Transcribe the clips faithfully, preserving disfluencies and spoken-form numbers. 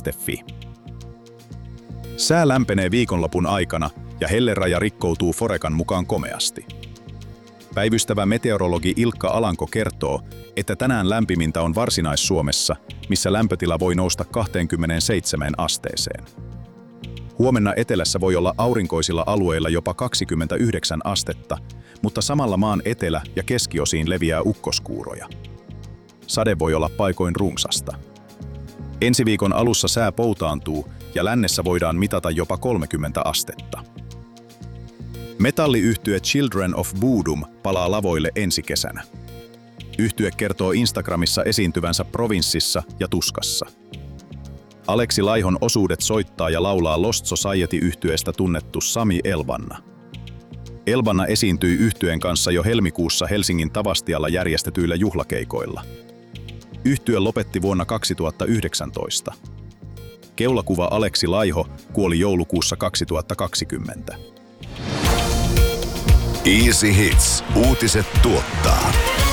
piste fi. Sää lämpenee viikonlopun aikana ja helleraja rikkoutuu Forecan mukaan komeasti. Päivystävä meteorologi Ilkka Alanko kertoo, että tänään lämpimintä on Varsinais-Suomessa, missä lämpötila voi nousta kaksikymmentäseitsemän asteeseen. Huomenna etelässä voi olla aurinkoisilla alueilla jopa kaksikymmentäyhdeksän astetta, mutta samalla maan etelä- ja keskiosiin leviää ukkoskuuroja. Sade voi olla paikoin runsasta. Ensi viikon alussa sää poutaantuu ja lännessä voidaan mitata jopa kolmekymmentä astetta. Metalliyhtye Children of Bodom palaa lavoille ensi kesänä. Yhtye kertoo Instagramissa esiintyvänsä Provinssissa ja Tuskassa. Aleksi Laihon osuudet soittaa ja laulaa Lost Society-yhtyeestä tunnettu Sami Elvanna. Elvanna esiintyi yhtyeen kanssa jo helmikuussa Helsingin Tavastialla järjestetyillä juhlakeikoilla. Yhtye lopetti vuonna kaksituhattayhdeksäntoista. Keulakuva Aleksi Laiho kuoli joulukuussa kaksituhattakaksikymmentä. Easy Hits. Uutiset tuottaa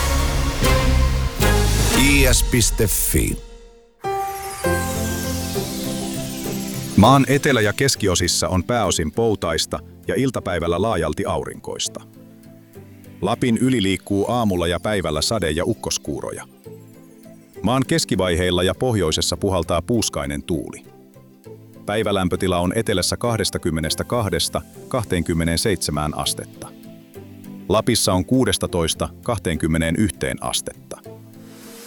i s piste fi. Maan etelä- ja keskiosissa on pääosin poutaista ja iltapäivällä laajalti aurinkoista. Lapin yli liikkuu aamulla ja päivällä sade- ja ukkoskuuroja. Maan keskivaiheilla ja pohjoisessa puhaltaa puuskainen tuuli. Päivälämpötila on etelässä kaksikymmentäkaksi kaksikymmentäseitsemän astetta. Lapissa on kuusitoista kaksikymmentäyksi astetta.